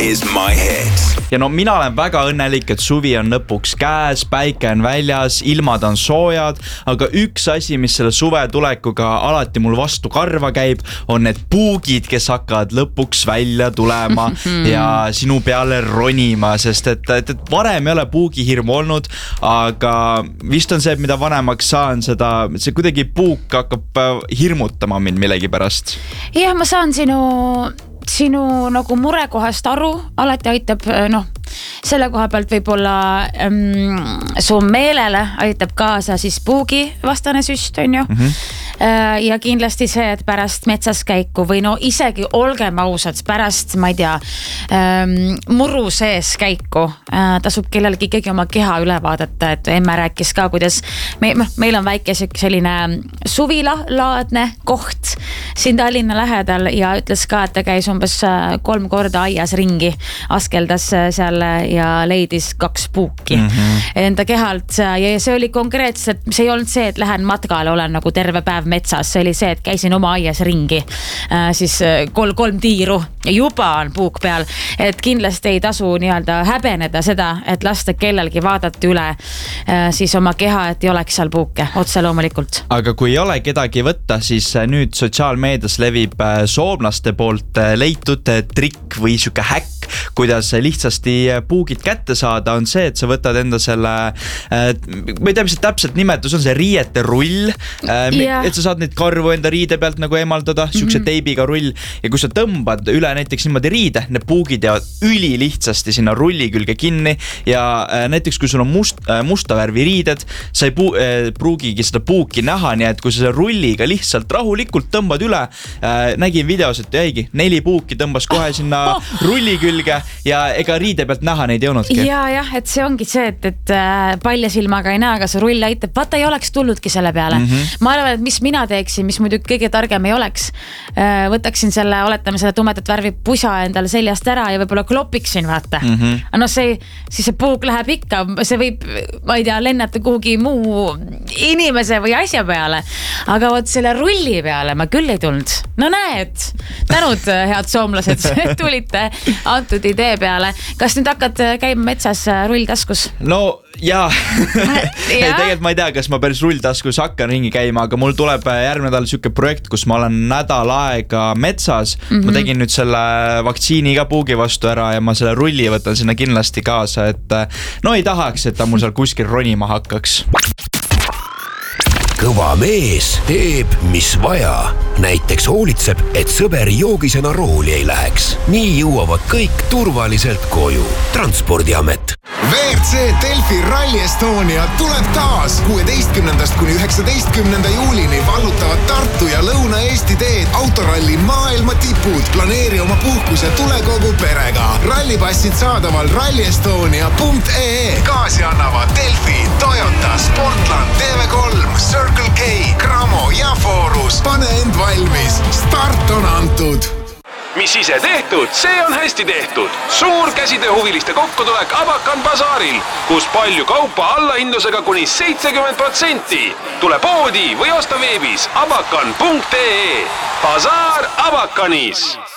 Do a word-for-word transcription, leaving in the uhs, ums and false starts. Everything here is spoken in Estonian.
is my hit. Ja no mina olen väga õnnelik, et suvi on lõpuks käes, päike on väljas, ilmad on soojad, aga üks asi, mis selle suve tulekuga alati mul vastu karva käib, on need puugid, kes hakkavad lõpuks välja tulema ja sinu peale ronima, sest et, et, et varem ei ole puugihirmu olnud, aga vist on see, et mida vanemaks saan, seda, see kuidagi puuk hakkab hirmutama mind millegi pärast. Jah, ma saan sinu sinu nagu murekohast aru, alati aitab, noh, selle koha pealt võib-olla ähm, su meelele aitab kaasa siis puugi vastane süst, on ju. Mm-hmm. Ja kindlasti see, et pärast metsas käiku või no isegi olgem ausad, pärast, ma ei tea, ähm, muru sees käiku äh, tasub kellelgi ikkagi oma keha üle vaadata, et emme rääkis ka, kuidas me, meil on väike selline suvila-laadne koht siin Tallinna lähedal ja ütles ka, et ta käis umbes kolm korda aias ringi, askeldas seal ja leidis kaks puuki mm-hmm. enda kehalt ja see oli konkreetselt, see ei olnud see, et lähen matkale, olen nagu terve päev metsas, see oli see, et käisin oma aias ringi äh, siis kolm, kolm tiiru ja juba on puuk peal, et kindlasti ei tasu nii-öelda häbeneda seda, et lasta kellelgi vaadata üle äh, siis oma keha, et ei oleks seal puuke, otse loomulikult. Aga kui ei ole kedagi võtta, siis nüüd sotsiaalmeedias levib soomlaste poolt leitud trikk või siuke häkk, kuidas lihtsasti puugid kätte saada, on see, et sa võtad enda selle, ma ei tea, mis see täpselt nimetus on, see riiete rull, yeah. et sa saad neid karvu enda riide pealt nagu emaldada, siukse mm-hmm. teibiga rull ja kui sa tõmbad üle näiteks niimoodi riide, need puugid jäävad üli lihtsasti sinna rulli külge kinni ja näiteks kui sul on must, musta värvi riided, sa ei puu, pruugigi seda puuki näha, nii et kui sa selle rulliga lihtsalt rahulikult tõmbad üle, nägin videos, et jäigi neli puuki tõmbas kohe sinna rulli külge ja ega riide pealt näha neid ei olnudki. Ja, jah, et see ongi see, et, et palja silmaga ei näe, aga see rull aitab. Vaata ei oleks tulludki selle peale. Mm-hmm. Ma arvan, et mis mina teeksin, mis muidu kõige targem ei oleks, võtaksin selle, oletame selle tumedat värvi pusa endale seljast ära ja võib-olla klopiksin, vaata. Mm-hmm. No see, siis see puuk läheb ikka, see võib, ma ei tea, lennata kuhugi muu inimese või asja peale, aga võt selle rulli peale ma küll ei tulnud. No näed, tänud head soomlased, tulite antud idee peale. Kas nüüd hakkad käima metsas rulltaskus? No jaa, ei, tegelikult ma ei tea, kas ma päris rulltaskus hakkan ringi käima, aga mul tuleb järgmine nädal siuke projekt, kus ma olen nädal aega metsas. Mm-hmm. Ma tegin nüüd selle vaktsiini ka puugi vastu ära ja ma selle rulli võtan sinna kindlasti kaasa, et no ei tahaks, et ta mul seal kuskil ronima hakkaks. Kõva mees teeb, mis vaja. Näiteks hoolitseb, et sõber joogisena rooli ei läheks. Nii jõuavad kõik turvaliselt koju. Transpordiamet. V R C Delfi Rally Estonia tuleb taas. kuueteistkümnendast kuni üheksateistkümnenda juulini vallutavad Tartu ja Lõuna-Eesti teed autoralli maailma tipud. Planeeri oma puhkus ja tule kogu perega. Rallipassid saadaval rally estonia punkt e e. Kaasi annavad Delfi, Toyota, Sportland, T V kolm, Circle K, Kramo ja Forus. Pane end valmis. Start on antud. Mis ise tehtud, see on hästi tehtud. Suur käsitööhuviliste kokkutulek Abakan Bazaaril, kus palju kaupa allahindlusega kuni seitsekümmend protsenti. Tule poodi või osta veebis abakan punkt e e. Bazaar Abakanis.